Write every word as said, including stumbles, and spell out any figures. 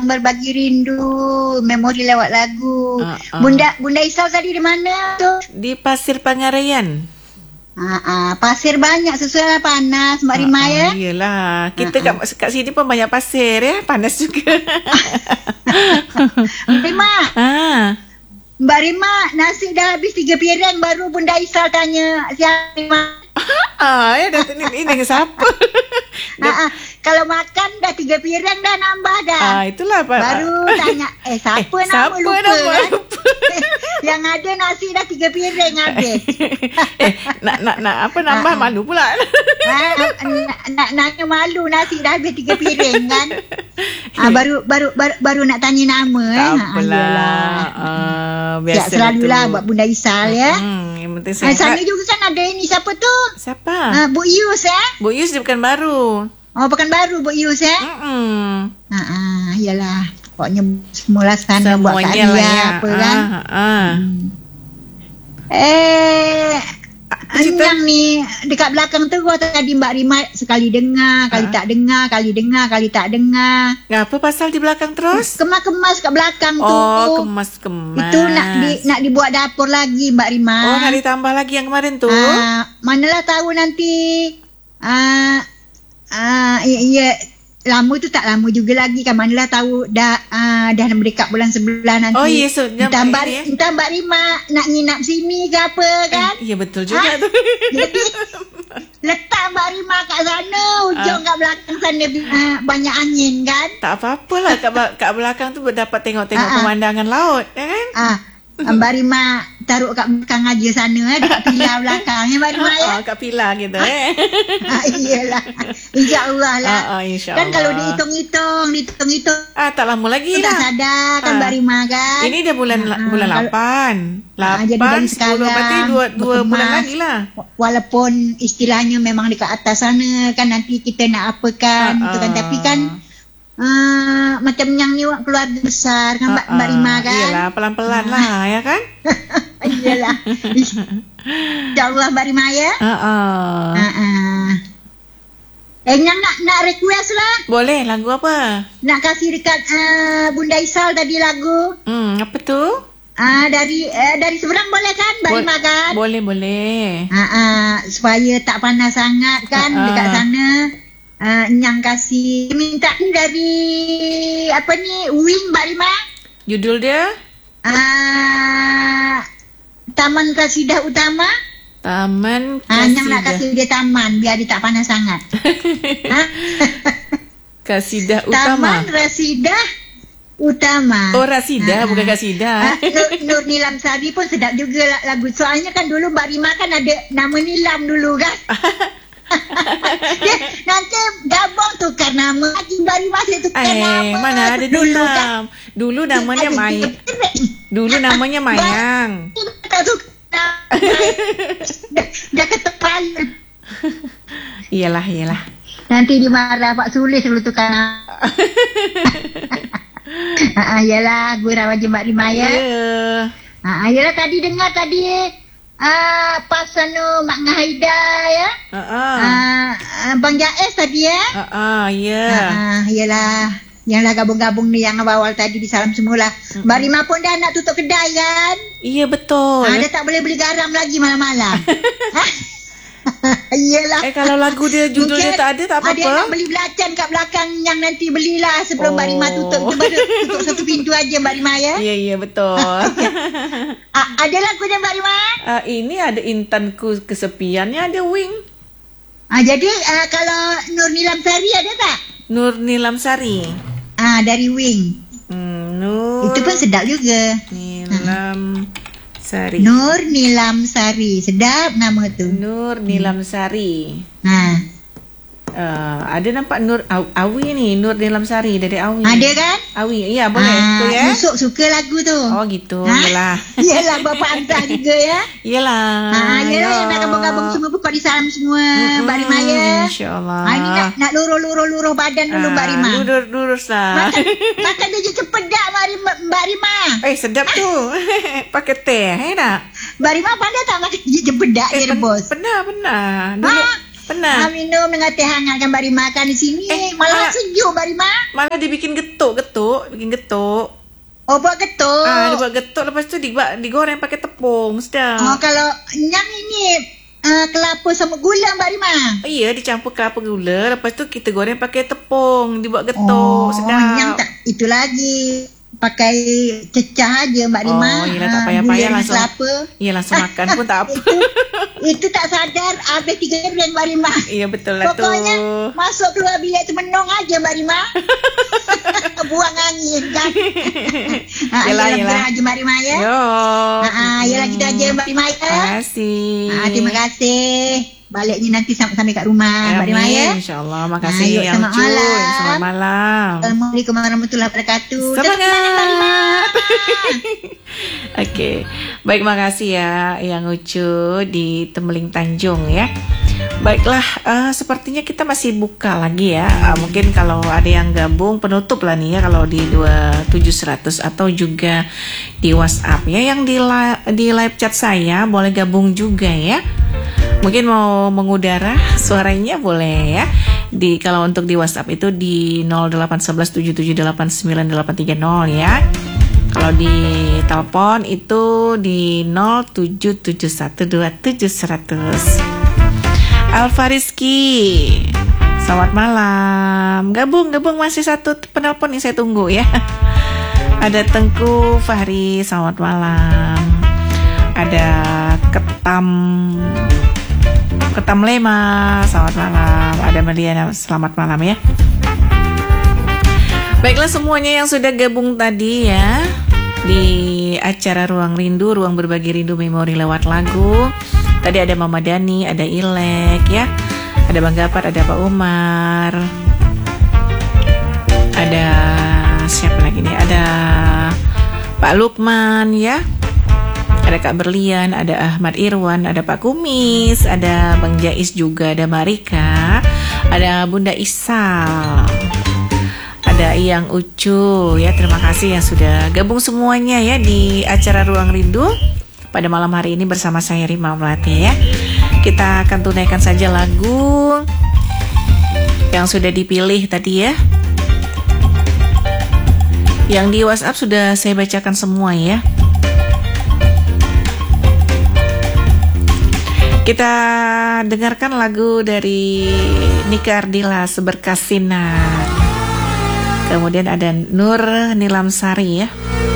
berbagi rindu, memori lewat lagu. Uh, uh. Bunda Bunda Isau tadi di mana tu? Di Pasir Pangarayan. Uh, uh, pasir banyak, sesuai panas Mbak uh, Rima ya. Uh, iyalah, kita uh, uh. kat, kat sini pun banyak pasir ya, panas juga. Mbak Rima. Ah. Mbak Rima, nasi dah habis tiga piring baru Bunda Isau tanya siapa Rima. Ah, ya dah ini dengan siapa? Ah, ah, kalau makan dah tiga piring dah nambah dah. Ah, itulah Pak. Baru tanya, eh siapa eh, nama siapa lupa nama kan? lupa. Yang ada nasi dah tiga piring habis. eh, nak nak nak apa nambah ah, malu pula. ah, nak, nak nanya malu nasi dah habis tiga piring kan? Ah, baru baru baru, baru nak tanya nama tak eh. Apalah. Ah, biasa ya, selalulah buat Bunda Isal ya. Hmm, yang penting ah, sana juga kan ada ini siapa tu? Siapa? Ah, Bu Yus eh? Bu Yus di Pekanbaru. Oh, Pekanbaru Bu Yus eh? Hmm. Ha ah, iyalah. Pokoknya semula sana buat kat dia lah, ya. apa kan. Ah, ah. Hmm. Eh, yang ni dekat belakang tu kata tadi Mbak Rima sekali dengar, kali ah. tak dengar, kali dengar, kali tak dengar. Ngapa pasal di belakang terus? Kemas-kemas kat belakang oh, tu. Oh, kemas-kemas. Itu nak di, nak dibuat dapur lagi Mbak Rima. Oh, nak ditambah lagi yang kemarin tu. Ah, manalah tahu nanti. Ah, ah, iya, iya. Lama tu tak lama juga lagi kan. Manalah tahu dah uh, dah mendekat bulan sebelah nanti. Oh iya, so, entah, Mbak, ya? entah Mbak Rima nak nginap sini ke apa kan. Eh, iya betul juga ha? tu. Jadi letak Mbak Rima kat sana, ujung uh. kat belakang sana uh, banyak angin kan. Tak apa-apalah kat, kat belakang tu dapat tengok-tengok uh-huh. pemandangan laut ya kan. Ah. Mbak Rima taruh kat belakang aja sana eh, dekat pilar belakang ya Mbak Rima ya. Oh, kat pilar gitu eh. Ah, iyalah. InsyaAllah lah. Ah, ah, insya kan kalau dihitung-hitung, dihitung-hitung. Ah, tak lama lagi lah. Tak sadar kan ah. Mbak Rima kan. Ini dah bulan ah, bulan lapan. lapan, sepuluh, berarti dua, dua bulan lagi lah. Walaupun istilahnya memang dekat atas sana kan nanti kita nak apakan. Ah, gitu kan. Tapi kan Uh, macam yang ni keluarga besar kan Mbak, uh, uh, Mbak Rima kan. Iyalah pelan-pelan uh. lah ya kan. Iyalah. InsyaAllah Mbak Rima ya. Uh, uh. Uh, uh. Eh yang nak, nak request lah. Boleh lagu apa? Nak kasih dekat uh, Bunda Isal tadi lagu. Hmm, apa tu? Ah uh, dari uh, dari seberang boleh kan Mbak Bo- Rima kan? Boleh boleh. Uh, uh, supaya tak panas sangat kan uh, uh. dekat sana. Uh, yang kasih minta ni dari apa ni Wing Mbak Rima. Judul dia uh, Taman Kasidah Utama. Taman Kasidah. Ah, yang nak kasih dia taman biar dia tak panas sangat. ha? Kasidah Utama. Taman Rasidah Utama. Oh Rasidah, uh, bukan Kasidah. Uh, Nur, Nur Nilam Sari pun sedap juga lagu. Soalnya kan dulu Mbak Rima kan ada nama Nilam dulu kan. Dia, nanti gabung tukar nama lagi baru masih tukar eh, nama. Mana ada dulu kan. Dulu namanya Mai. Dulu namanya Mayang. Dah, dah ketepan. Iyalah, iyalah. Nanti dimarah Pak Sulis kalau tukar nama. Ah, iyalah, gue rawat Mbak Rima ya. Yeah. Ah, iyalah tadi dengar tadi Ah, pasal no Mak Ngahaida ya. Ha ah. Ah, Bang Jais tadi ya. Ha ah, ya. Ah, iyalah. Yang lah gabung-gabung ni yang awal tadi di salam semula. Mm-hmm. Mbak Rima pun dah nak tutup kedai kan? Iya betul. Ah, dah tak boleh beli garam lagi malam-malam. Iyalah. Eh kalau lagu dia judul mungkin dia tak ada tak apa-apa. Ada nak beli belacan kat belakang yang nanti belilah sebelum oh. Mbak Rima tutup. Kita baru tutup satu pintu aja Mbak Rima ya. Iya iya betul. ah, ada lagu dia Mbak Rima? Uh, ini ada Intanku Kesepiannya, ada Wing. Ah jadi uh, kalau Nur Nilam Sari ada tak? Nur Nilam Sari. Ah dari Wing. Hmm, Nur. Itu pun sedap juga. Nilam Sari. Nur Nilam Sari. Sedap nama tu. Nur Nilam Sari. Ha. Uh, ada nampak Nur Aw, Awi ni, Nur Nilam Sari dari Awi. Ada kan? Awi. Ya, boleh. Ha, tu ya. Nusuk suka lagu tu. Oh, gitu. Ha? Yalah. Yalah bapa antah juga ya. Yalah. Ha, yalah yang nak gabung-gabung semua pun pada salam semua mm-hmm. Mbak Rima ya. Insya-Allah. Ha, ini nak nak luruh-luruh badan dulu ha, Mbak Rima. Lurus-lurus lah. Makan, makan dia cepedak Mbak Rima, Mbak Rima. Eh, sedap tu. Pakai teh, eh tak? Mbak Rima pandai tak makan je cepedak eh, dia rebus? Pernah, pernah. Dulu ha? Pernah. Ah, minum dengan teh hangat kan Mbak Rima kan di sini. Eh, malah malah- sejuk Mbak Rima. Malah dibikin getuk-getuk, bikin getuk. Oh, buat getuk. Ah, dibuat getuk lepas tu dibuat digoreng pakai tepung, sedap. Oh, kalau yang ini uh, kelapa sama gula Mbak Rima. Oh, iya, dicampur kelapa gula, lepas tu kita goreng pakai tepung, dibuat getuk, Oh, sedap. yang tak itu lagi pakai cecah aja Mbak Rima. Oh, yelah, tak Ah, payah-payah gula dengan langsung. kelapa. Iya, langsung makan pun tak apa. itu, itu tak sadar habis tiga ring Mbak Rima. Iya, betul lah tu. Pokoknya masuk keluar bilik tu menong aja Mbak Rima. Buang angin kan. Ha, Yelah, yelah, yelah. aja Mbak Rima ya. Yo. Ha, ha, yelah kita aja Mbak Rima ya. Terima kasih. Ha, terima kasih. Baliknya nanti sampai-sampai kat rumah Mbak Rima ya. InsyaAllah. Makasih Ayo, yang selamat Ucuy. malam. Selamat malam. Assalamualaikum warahmatullahi wabarakatuh. Tetap Semangat. semangat, Mbak Rima. Okey. Baik, makasih ya yang Ucu di Tembeling Tanjung ya. Baiklah, uh, sepertinya kita masih buka lagi ya. Uh, mungkin kalau ada yang gabung penutup lah nih ya kalau di dua tujuh seratus atau juga di WhatsApp ya. Yang di li- di live chat saya boleh gabung juga ya. Mungkin mau mengudara suaranya boleh ya. Di kalau untuk di WhatsApp itu di nol delapan satu satu tujuh tujuh delapan sembilan delapan tiga nol ya. Kalau di telepon itu di nol tujuh tujuh satu dua tujuh seratus. Alfa Rizky, selamat malam. Gabung, gabung masih satu penelpon yang saya tunggu ya. Ada Tengku Fahri, selamat malam. Ada Ketam Ketam Lema, selamat malam. Ada Meliana, selamat malam ya. Baiklah semuanya yang sudah gabung tadi ya di acara Ruang Rindu, Ruang Berbagi Rindu Memori lewat lagu. Tadi ada Mama Dani, ada Ilek ya, ada Bang Gapar, ada Pak Umar, ada siapa lagi nih? Ada Pak Lukman ya, ada Kak Berlian, ada Ahmad Irwan, ada Pak Kumis, ada Bang Jais juga, ada Marika, ada Bunda Isal, ada Iyang Ucu ya. Terima kasih yang sudah gabung semuanya ya di acara Ruang Rindu pada malam hari ini bersama saya Rima Melati ya. Kita akan tunaikan saja lagu yang sudah dipilih tadi ya. Yang di WhatsApp sudah saya bacakan semua ya. Kita dengarkan lagu dari Nika Ardila, Seberkas Sinar. Kemudian ada Nur Nilamsari ya.